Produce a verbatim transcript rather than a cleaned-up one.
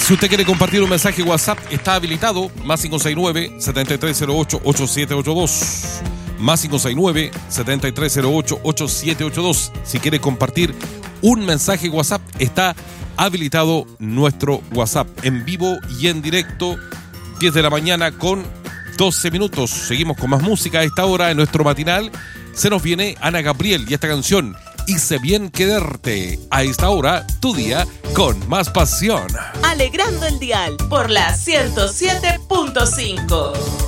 Si usted quiere compartir un mensaje WhatsApp, está habilitado. Más cinco seis nueve, siete tres cero ocho, ocho siete ocho dos. Más cinco seis nueve, siete tres cero ocho, ocho siete ocho dos. Si quiere compartir un mensaje WhatsApp, está habilitado nuestro WhatsApp en vivo y en directo, diez de la mañana con doce minutos. Seguimos con más música a esta hora en nuestro matinal. Se nos viene Ana Gabriel y esta canción, Hice bien quererte. A esta hora, tu día con más pasión. Alegrando el dial por la ciento siete punto cinco.